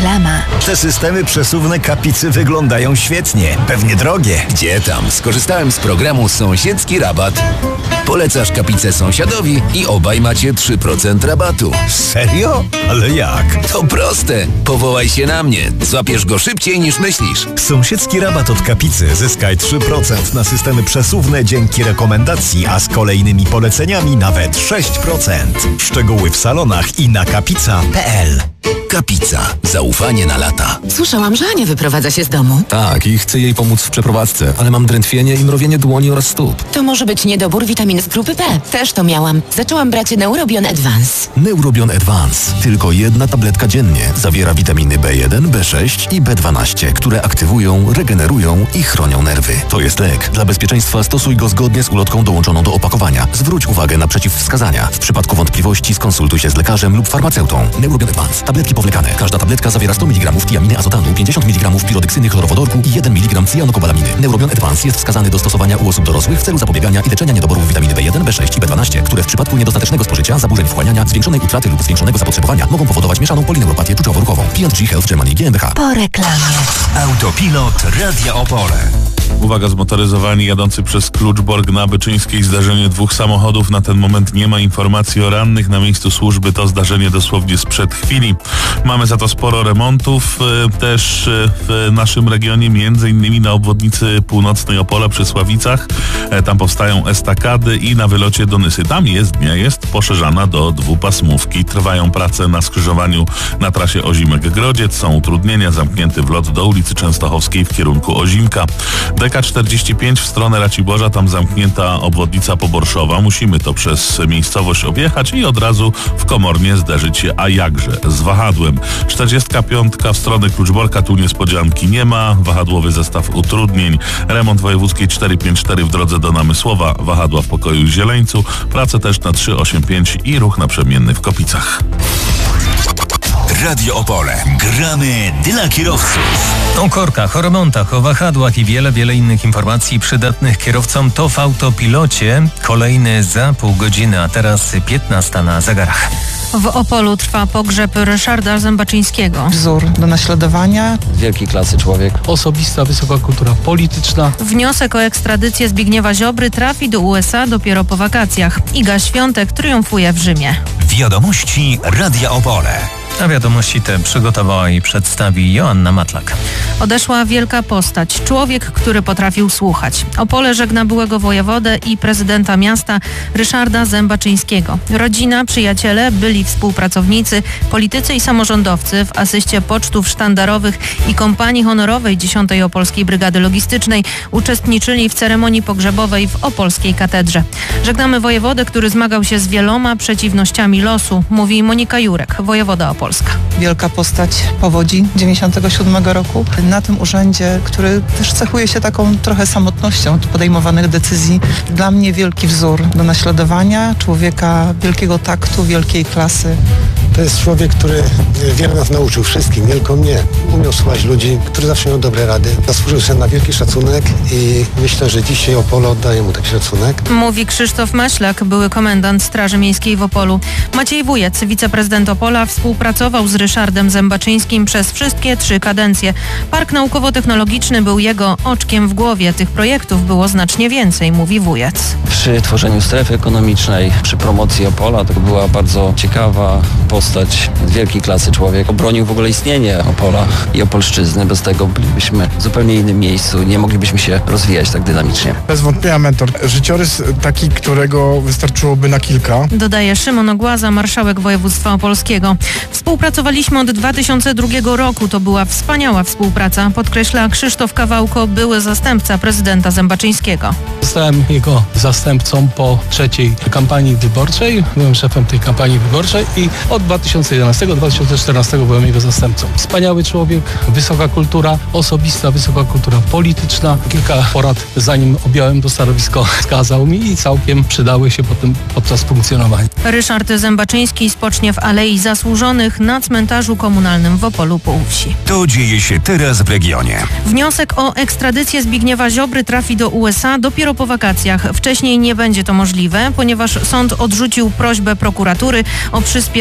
Reklama. Te systemy przesuwne Kapicy wyglądają świetnie. Pewnie drogie. Gdzie tam? Skorzystałem z programu Sąsiedzki Rabat. Polecasz Kapicę sąsiadowi i obaj macie 3% rabatu. Serio? Ale jak? To proste. Powołaj się na mnie. Złapiesz go szybciej niż myślisz. Sąsiedzki rabat od Kapicy. Zyskaj 3% na systemy przesuwne dzięki rekomendacji, a z kolejnymi poleceniami nawet 6%. Szczegóły w salonach i na kapica.pl. Kapica. Zaufanie na lata. Słyszałam, że Ania wyprowadza się z domu. Tak, i chcę jej pomóc w przeprowadzce, ale mam drętwienie i mrowienie dłoni oraz stóp. To może być niedobór witaminy z grupy B. Też to miałam. Zaczęłam brać Neurobion Advance. Neurobion Advance. Tylko jedna tabletka dziennie. Zawiera witaminy B1, B6 i B12, które aktywują, regenerują i chronią nerwy. To jest lek. Dla bezpieczeństwa stosuj go zgodnie z ulotką dołączoną do opakowania. Zwróć uwagę na przeciwwskazania. W przypadku wątpliwości skonsultuj się z lekarzem lub farmaceutą. Neurobion Advance. Tabletki powlekane. Każda tabletka zawiera 100 mg tiaminy azotanu, 50 mg pirodeksyny chlorowodorku i 1 mg cyjanokobalaminy. Neurobion Advance jest wskazany do stosowania u osób dorosłych w celu zapobiegania i leczenia niedoborów witaminy B1, B6 i B12, które w przypadku niedostatecznego spożycia, zaburzeń wchłaniania, zwiększonej utraty lub zwiększonego zapotrzebowania mogą powodować mieszaną polineuropatię czuciowo-ruchową. P&G Health Germany GmbH. Po reklamie. Autopilot Radia Opole. Uwaga, zmotoryzowani jadący przez Kluczbork na Byczyńskiej zdarzenie 2 samochodów. Na ten moment nie ma informacji o rannych. Na miejscu służby to zdarzenie dosłownie sprzed chwili. Mamy za to sporo remontów też w naszym regionie, między innymi na obwodnicy północnej Opola przy Sławicach. Tam powstają estakady i na wylocie do Nysy. Tam jezdnia jest poszerzana do 2-pasmówki. Trwają prace na skrzyżowaniu na trasie Ozimek-Grodziec. Są utrudnienia, zamknięty wlot do ulicy Częstochowskiej w kierunku Ozimka. DK45 w stronę Raciborza, tam zamknięta obwodnica Poborszowa. Musimy to przez miejscowość objechać i od razu w Komornie zderzyć się, a jakże, z wahadłem. 45 w stronę Kluczborka, tu niespodzianki nie ma. Wahadłowy zestaw utrudnień. Remont wojewódzkiej 454 w drodze do Namysłowa. Wahadła w Pokoju Zieleńcu. Prace też na 385 i ruch naprzemienny w Kopicach. Radio Opole. Gramy dla kierowców. O korkach, o remontach, o wahadłach i wiele innych informacji przydatnych kierowcom to w autopilocie. Kolejny za pół godziny, a teraz 15 na zegarach. W Opolu trwa pogrzeb Ryszarda Zębaczyńskiego. Wzór do naśladowania. Wielkiej klasy człowiek. Osobista, wysoka kultura polityczna. Wniosek o ekstradycję Zbigniewa Ziobry trafi do USA dopiero po wakacjach. Iga Świątek triumfuje w Rzymie. Wiadomości Radia Opole. A wiadomości te przygotowała i przedstawi Joanna Matlak. Odeszła wielka postać, człowiek, który potrafił słuchać. Opole żegna byłego wojewodę i prezydenta miasta Ryszarda Zębaczyńskiego. Rodzina, przyjaciele, byli współpracownicy, politycy i samorządowcy w asyście pocztów sztandarowych i kompanii honorowej 10. Opolskiej Brygady Logistycznej uczestniczyli w ceremonii pogrzebowej w Opolskiej Katedrze. Żegnamy wojewodę, który zmagał się z wieloma przeciwnościami losu, mówi Monika Jurek, wojewoda Opolska. Wielka postać powodzi 97 roku. Na tym urzędzie, który też cechuje się taką trochę samotnością podejmowanych decyzji. Dla mnie wielki wzór do naśladowania, człowieka wielkiego taktu, wielkiej klasy. To jest człowiek, który wiele nas nauczył wszystkim, nie tylko mnie. Umiał słuchać ludzi, który zawsze miał dobre rady. Zasłużył się na wielki szacunek i myślę, że dzisiaj Opole oddaje mu taki szacunek. Mówi Krzysztof Maślak, były komendant Straży Miejskiej w Opolu. Maciej Wujec, wiceprezydent Opola, współpracował z Ryszardem Zębaczyńskim przez wszystkie 3 kadencje. Park Naukowo-Technologiczny był jego oczkiem w głowie. Tych projektów było znacznie więcej, mówi Wujec. Przy tworzeniu strefy ekonomicznej, przy promocji Opola, to była bardzo ciekawa postać, wielkiej klasy człowiek. Obronił w ogóle istnienie Opola i Opolszczyzny. Bez tego bylibyśmy w zupełnie innym miejscu. Nie moglibyśmy się rozwijać tak dynamicznie. Bez wątpienia mentor. Życiorys taki, którego wystarczyłoby na kilka. Dodaje Szymon Ogłaza, marszałek województwa opolskiego. Współpracowaliśmy od 2002 roku. To była wspaniała współpraca, podkreśla Krzysztof Kawałko, były zastępca prezydenta Zębaczyńskiego. Zostałem jego zastępcą po 3. kampanii wyborczej. Byłem szefem tej kampanii wyborczej i od 2011-2014 byłem jego zastępcą. Wspaniały człowiek, wysoka kultura osobista, wysoka kultura polityczna. Kilka porad, zanim objąłem to stanowisko, wskazał mi i całkiem przydały się potem podczas funkcjonowania. Ryszard Zębaczyński spocznie w Alei Zasłużonych na cmentarzu komunalnym w Opolu Półwsi. To dzieje się teraz w regionie. Wniosek o ekstradycję Zbigniewa Ziobry trafi do USA dopiero po wakacjach. Wcześniej nie będzie to możliwe, ponieważ sąd odrzucił prośbę prokuratury o przyspieszenie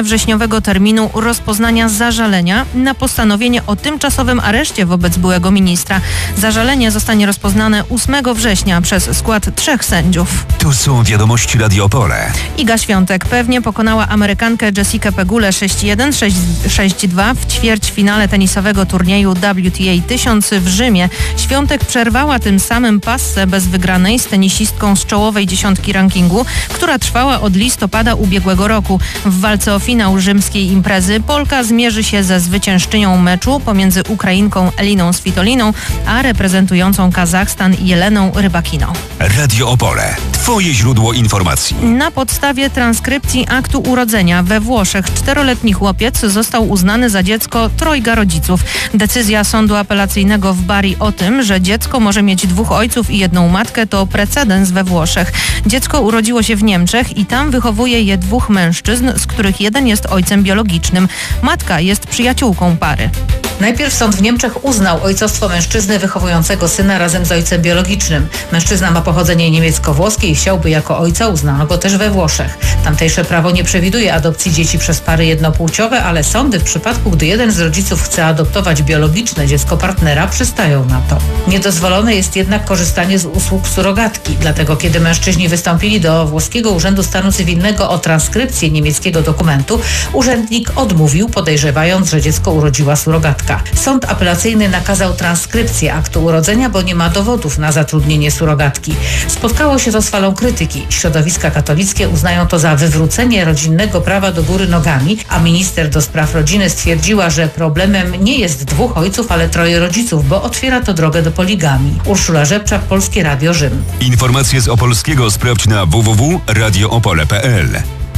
wrześniowego terminu rozpoznania zażalenia na postanowienie o tymczasowym areszcie wobec byłego ministra. Zażalenie zostanie rozpoznane 8 września przez skład 3 sędziów. Tu są wiadomości Radio Opole. Iga Świątek pewnie pokonała Amerykankę Jessikę Pegulę 6-1, 6-2 w ćwierćfinale tenisowego turnieju WTA 1000 w Rzymie. Świątek przerwała tym samym passę bez wygranej z tenisistką z czołowej 10 rankingu, która trwała od listopada ubiegłego roku. W walce o finał rzymskiej imprezy Polka zmierzy się ze zwyciężczynią meczu pomiędzy Ukrainką Eliną Svitoliną a reprezentującą Kazachstan Jeleną Rybakiną. Radio Opole. Twoje źródło informacji. Na podstawie transkrypcji aktu urodzenia we Włoszech 4-letni chłopiec został uznany za dziecko trojga rodziców. Decyzja sądu apelacyjnego w Bari o tym, że dziecko może mieć 2 ojców i 1 matkę, to precedens we Włoszech. Dziecko urodziło się w Niemczech i tam wychowuje je 2 mężczyzn, z których jeden jest ojcem biologicznym. Matka jest przyjaciółką pary. Najpierw sąd w Niemczech uznał ojcostwo mężczyzny wychowującego syna razem z ojcem biologicznym. Mężczyzna ma pochodzenie niemiecko-włoskie i chciałby jako ojca, uznano go też we Włoszech. Tamtejsze prawo nie przewiduje adopcji dzieci przez pary jednopłciowe, ale sądy w przypadku, gdy jeden z rodziców chce adoptować biologiczne dziecko partnera, przystają na to. Niedozwolone jest jednak korzystanie z usług surogatki. Dlatego kiedy mężczyźni wystąpili do włoskiego Urzędu Stanu Cywilnego o transkrypcję niemieckiego dokumentu, urzędnik odmówił, podejrzewając, że dziecko urodziła surogatka. Sąd apelacyjny nakazał transkrypcję aktu urodzenia, bo nie ma dowodów na zatrudnienie surogatki. Spotkało się to z falą krytyki. Środowiska katolickie uznają to za wywrócenie rodzinnego prawa do góry nogami, a minister do spraw rodziny stwierdziła, że problemem nie jest 2 ojców, ale 3 rodziców, bo otwiera to drogę do poligamii. Urszula Rzepczak, Polskie Radio Rzym. Informacje z Opolskiego sprawdź na www.radioopole.pl.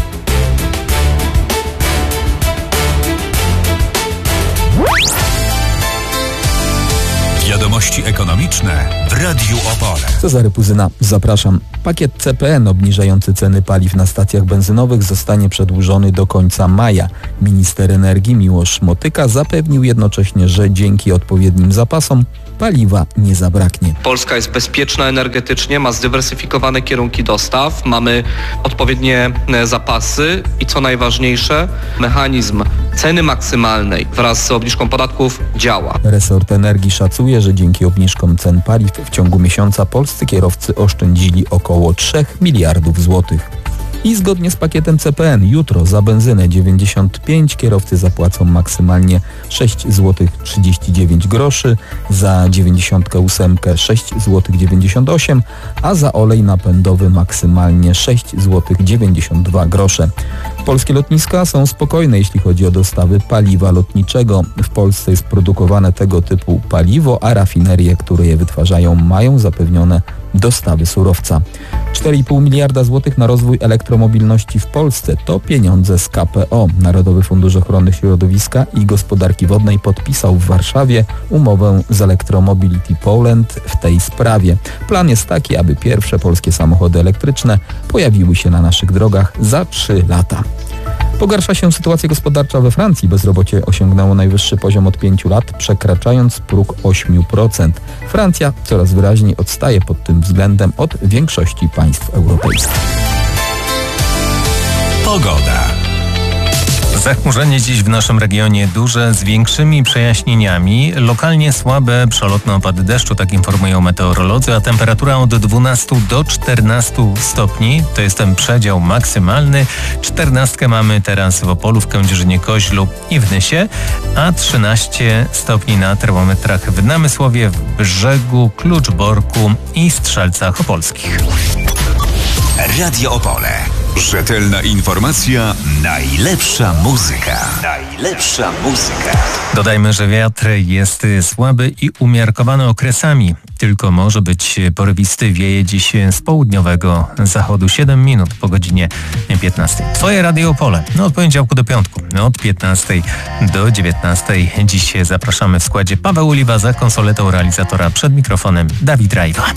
Wiadomości ekonomiczne w Radiu Opole. Cezary Puzyna, zapraszam. Pakiet CPN obniżający ceny paliw na stacjach benzynowych zostanie przedłużony do końca maja. Minister energii Miłosz Motyka zapewnił jednocześnie, że dzięki odpowiednim zapasom paliwa nie zabraknie. Polska jest bezpieczna energetycznie, ma zdywersyfikowane kierunki dostaw, mamy odpowiednie zapasy i co najważniejsze, mechanizm ceny maksymalnej wraz z obniżką podatków działa. Resort energii szacuje, że dzięki obniżkom cen paliw w ciągu miesiąca polscy kierowcy oszczędzili około 3 miliardów złotych. I zgodnie z pakietem CPN jutro za benzynę 95 kierowcy zapłacą maksymalnie 6 zł 39 groszy, za 98 6 zł 98, a za olej napędowy maksymalnie 6 zł 92 grosze. Polskie lotniska są spokojne, jeśli chodzi o dostawy paliwa lotniczego. W Polsce jest produkowane tego typu paliwo, a rafinerie, które je wytwarzają, mają zapewnione dostawy surowca. 4,5 miliarda złotych na rozwój elektromobilności w Polsce to pieniądze z KPO. Narodowy Fundusz Ochrony Środowiska i Gospodarki Wodnej podpisał w Warszawie umowę z Electromobility Poland w tej sprawie. Plan jest taki, aby pierwsze polskie samochody elektryczne pojawiły się na naszych drogach za 3 lata. Pogarsza się sytuacja gospodarcza we Francji. Bezrobocie osiągnęło najwyższy poziom od 5 lat, przekraczając próg 8%. Francja coraz wyraźniej odstaje pod tym względem od większości państw europejskich. Pogoda. Zachmurzenie dziś w naszym regionie duże, z większymi przejaśnieniami. Lokalnie słabe, przelotne opady deszczu, tak informują meteorolodzy, a temperatura od 12 do 14 stopni. To jest ten przedział maksymalny. 14 mamy teraz w Opolu, w Kędzierzynie-Koźlu i w Nysie, a 13 stopni na termometrach w Namysłowie, w Brzegu, Kluczborku i Strzelcach Opolskich. Radio Opole. Rzetelna informacja, najlepsza muzyka. Najlepsza muzyka. Dodajmy, że wiatr jest słaby i umiarkowany okresami. Tylko może być porywisty, wieje dziś z południowego zachodu 7 minut po godzinie 15. Twoje Radio Opole. Od poniedziałku do piątku. Od 15 do 19. Dziś zapraszamy w składzie Paweł Oliwa, za konsoletą realizatora, przed mikrofonem Dawid Rajwa.